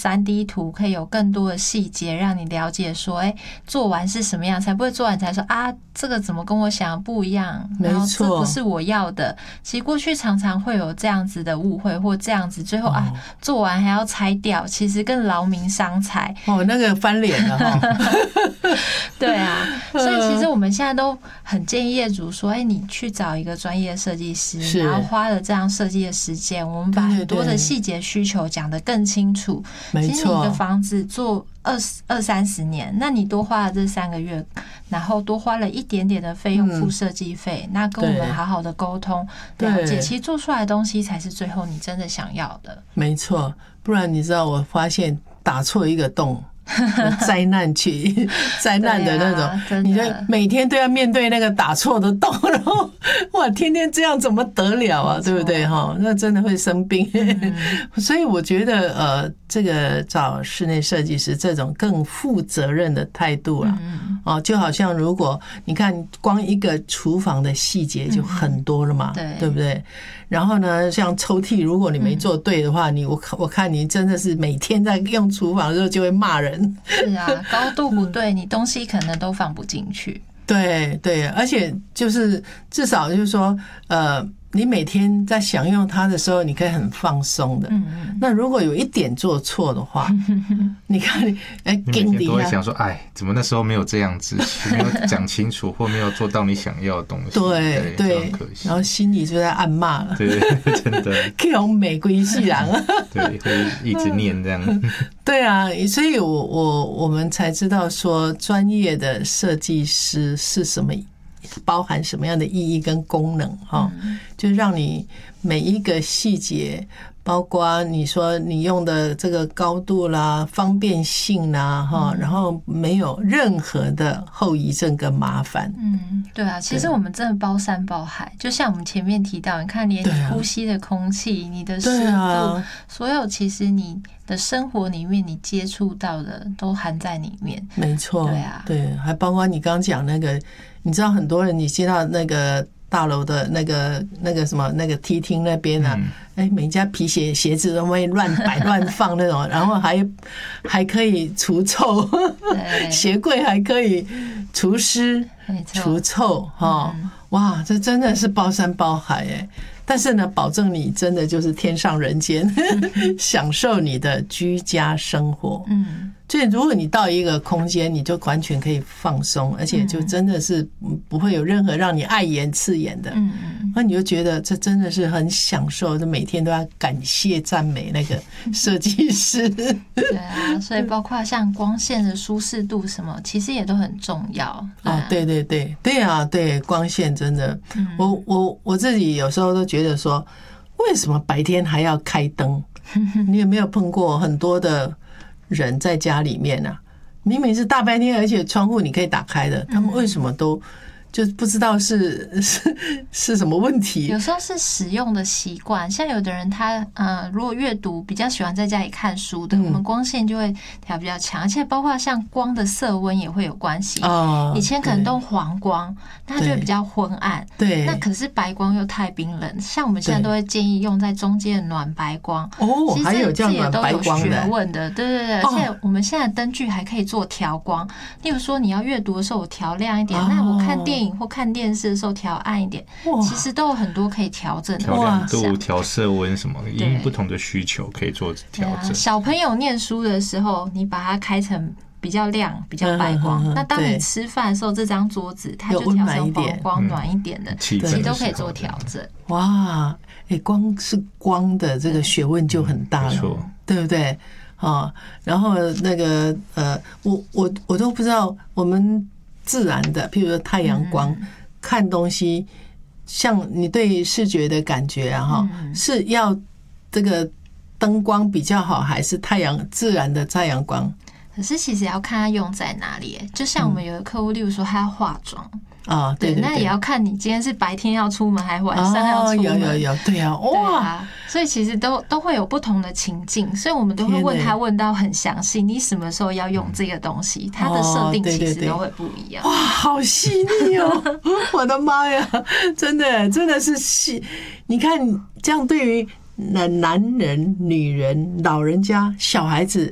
3D 图可以有更多的细节，让你了解说，做完是什么样，才不会做完才说啊，这个怎么跟我想的不一样，然后这不是我要的。其实过去常常会有这样子的误会，或这样子最后做完还要拆掉，其实更劳民伤财。 那个翻脸了对啊，所以其实我们现在都很建议业主说，你去找一个专业设计师，然后花了这样设计的时间，我们把很多的细节需求讲得更清楚。 没错， 其实你一个房子做20-30年，那你多花了这3个月，然后多花了一点点的费用付设计费，那跟我们好好的沟通了解，其实做出来的东西才是最后你真的想要的。 没错，不然你知道我发现打错一个洞灾难区，灾难的那种，你就每天都要面对那个打错的洞，然后哇，天天这样怎么得了啊？对不对哈？那真的会生病。所以我觉得这个找室内设计师这种更负责任的态度啊，就好像如果你看光一个厨房的细节就很多了嘛，对不对？然后呢，像抽屉，如果你没做对的话，我看你真的是每天在用厨房的时候就会骂人。 是啊，高度不对，你东西可能都放不进去。 对对，而且就是至少就是说，你每天在享用它的时候，你可以很放松的。那如果有一点做错的话，你看， 你每天都会想说，怎么那时候没有这样子，没有讲清楚，或没有做到你想要的东西。 对对，然后心里就在暗骂了。 对，真的。 可以用玫瑰系郎。 对，会一直念这样。 对啊，所以我们才知道说，专业的设计师是什么。包含什么样的意义跟功能就让你每一个细节，包括你说你用的这个高度啦、方便性啦然后没有任何的后遗症跟麻烦。 对啊，其实我们真的包山包海，就像我们前面提到，你看连你呼吸的空气、你的湿度，所有其实你的生活里面你接触到的都含在里面。没错，对啊， 对，还包括你刚刚讲那个。你知道很多人，你接到那个大楼的那个什么那个梯厅那边啊，每家皮鞋子都会乱摆乱放那种，然后还可以除臭，鞋柜还可以除湿除臭哇，这真的是包山包海但是呢，保证你真的就是天上人间，享受你的居家生活。所以如果你到一个空间，你就完全可以放松，而且就真的是不会有任何让你碍眼刺眼的。那你就觉得这真的是很享受，就每天都要感谢赞美那个设计师。 对啊，所以包括像光线的舒适度什么，其实也都很重要。 对对对对啊，对光线真的，我自己有时候都觉得说，为什么白天还要开灯？你有没有碰过很多的人在家里面啊，明明是大白天，而且窗户你可以打开的，他们为什么都就不知道是什么问题？ 有时候是使用的习惯，像有的人他如果阅读比较喜欢在家里看书的，我们光线就会调比较强，而且包括像光的色温也会有关系。以前可能都黄光，那它就会比较昏暗。对，那可是白光又太冰冷，像我们现在都会建议用在中间的暖白光。其实还有叫暖白光的， 这也都有学问的。对对对，而且我们现在灯具还可以做调光，例如说你要阅读的时候我调亮一点，那我看电影或看电视的时候调暗一点，其实都有很多可以调整的。 调亮度、调色温什么，因不同的需求可以做调整。 小朋友念书的时候，你把它开成比较亮、比较白光。那当你吃饭的时候，这张桌子它就调成黄光、暖一点的，其实都可以做调整。 哇，光是光的这个学问就很大了，对不对？然后那个我都不知道我们。自然的，譬如说太阳光，看东西，像你对视觉的感觉是要这个灯光比较好，还是自然的太阳光？ 可是其实要看它用在哪里。就像我们有的客户，例如说他要化妆。对，那也要看你今天是白天要出门还是晚上要出门。 有，对啊，哇！ 所以其实都会有不同的情境，所以我们都会问到很详细，你什么时候要用这个东西，它的设定其实都会不一样。 哇，好细腻哦！我的妈呀，真的是细。你看，这样对于男人、女人、老人家、小孩子